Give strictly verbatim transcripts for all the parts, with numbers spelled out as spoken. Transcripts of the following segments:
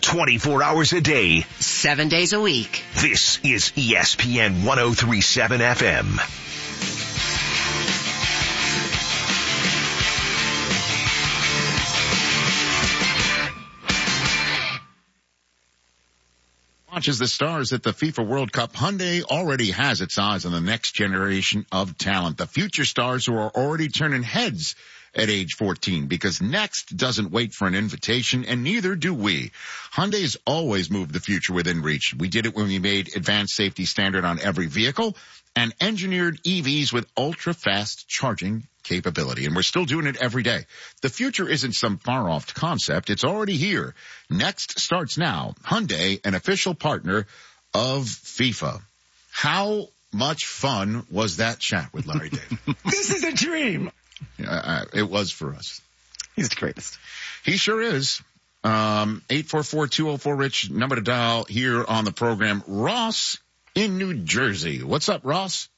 twenty-four hours a day, seven days a week. This is E S P N one oh three point seven F M. Watches the stars at the FIFA World Cup. Hyundai already has its eyes on the next generation of talent. The future stars who are already turning heads at age fourteen, because next doesn't wait for an invitation, and neither do we. Hyundai's always moved the future within reach. We did it when we made advanced safety standard on every vehicle and engineered E Vs with ultra-fast charging capability, and we're still doing it every day. The future isn't some far-off concept. It's already here. Next starts now. Hyundai, an official partner of FIFA. How much fun was that chat with Larry David? This is a dream. Uh, it was for us. He's the greatest. He sure is. Um, eight four four, two oh four, Rich, number to dial here on the program. Ross in New Jersey. What's up, Ross?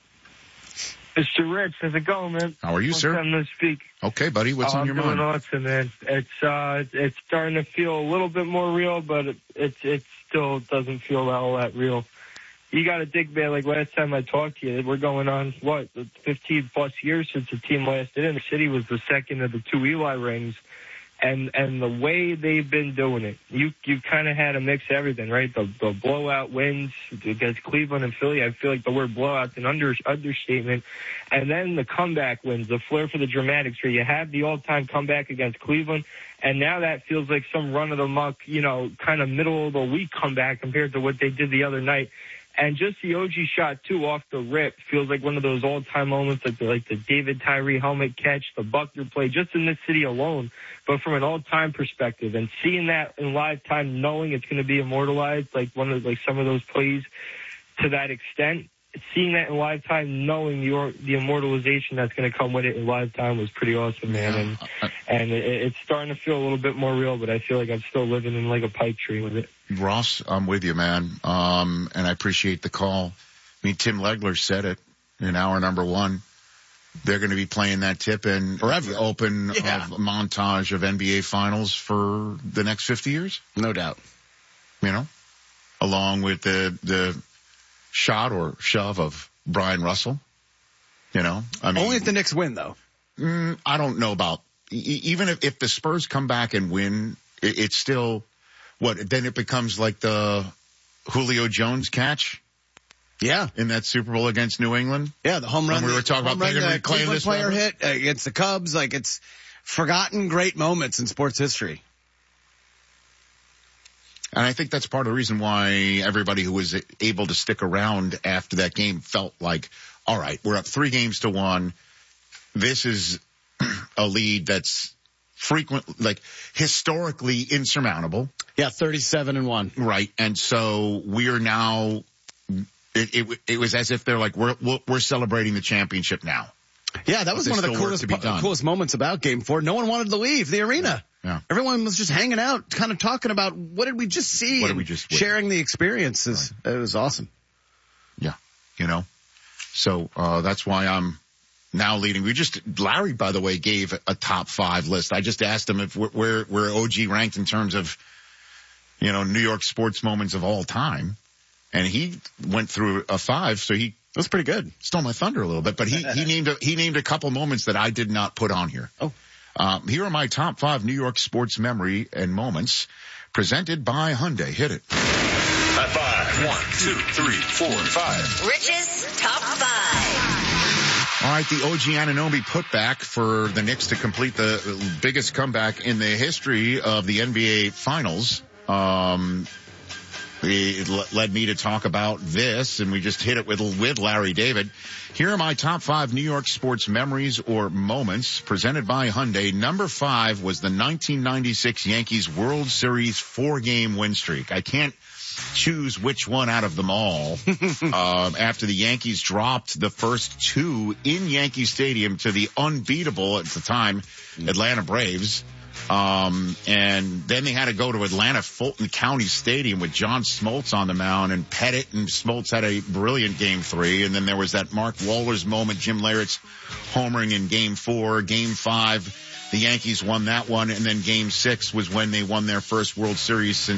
Mister Rich, how's it going, man? How are you, Long sir? time no speak. Okay, buddy. What's oh, on your I'm doing mind? Awesome, man. It's uh, it's starting to feel a little bit more real, but it it, it still doesn't feel all that real. You got to dig, man. Like last time I talked to you, we're going on what fifteen plus years since the team last did it. The city was the second of the two Eli rings. And and the way they've been doing it, you you've kind of had a mix of everything, right? The the blowout wins against Cleveland and Philly. I feel like the word blowout's an under understatement. And then the comeback wins, the flair for the dramatics, where you have the all-time comeback against Cleveland, and now that feels like some run-of-the-muck, you know, kind of middle-of-the-week comeback compared to what they did the other night. And just the O G shot, too, off the rip feels like one of those all-time moments, like the, like the David Tyree helmet catch, the Buckner play, just in this city alone, but from an all-time perspective. And seeing that in live time, knowing it's going to be immortalized, like one of like some of those plays to that extent, seeing that in live time, knowing your the immortalization that's going to come with it in live time was pretty awesome, man. And and it, it's starting to feel a little bit more real, but I feel like I'm still living in like a pipe tree with it. Ross, I'm with you, man. Um, and I appreciate the call. I mean, Tim Legler said it in hour number one. They're going to be playing that tip in forever. The open Yeah. of montage of N B A finals for the next fifty years. No doubt. You know, along with the, the shot or shove of Brian Russell. You know, I mean, Only if the Knicks win, though. Mm, I don't know about, e- even if, if the Spurs come back and win, it, it's still, what, then it becomes like the Julio Jones catch Yeah. in that Super Bowl against New England. Yeah, the home run. When we were talking home about run, they're gonna the be playing Cleveland this player forever. hit against the Cubs. Like, it's forgotten great moments in sports history. And I think that's part of the reason why everybody who was able to stick around after that game felt like, all right, we're up three games to one. This is a lead that's frequent, like historically insurmountable. Yeah, thirty-seven and one. Right. And so we are now, it, it, it was as if they're like, we're, we're celebrating the championship now. Yeah, that was But one of the there's still work coolest, to be done. coolest moments about Game Four. No one wanted to leave the arena. Yeah. Everyone was just hanging out, kind of talking about what did we just see, What did and we just- sharing the experiences. Right. It was awesome. Yeah. You know, so, uh, that's why I'm now leading. We just, Larry, by the way, gave a top five list. I just asked him if we're, where, where O G ranked in terms of, you know, New York sports moments of all time. And he went through a five, so he That's pretty good. stole my thunder a little bit, but he, he named a, he named a couple moments that I did not put on here. Oh. Um, here are my top five New York sports memory and moments presented by Hyundai. Hit it. At five. One, two, three, four, five. Rich's Top five. All right, the O G Anunoby putback for the Knicks to complete the biggest comeback in the history of the N B A Finals. Um, it led me to talk about this, and we just hit it with, with Larry David. Here are my top five New York sports memories or moments presented by Hyundai. Number five was the nineteen ninety-six Yankees World Series four-game win streak. I can't choose which one out of them all. um, after the Yankees dropped the first two in Yankee Stadium to the unbeatable at the time Atlanta Braves. Um, and then they had to go to Atlanta Fulton County Stadium with John Smoltz on the mound, and Pettit and Smoltz had a brilliant game three. And then there was that Mark Wohlers moment, Jim Leyritz homering in game four. Game five, the Yankees won that one. And then game six was when they won their first World Series since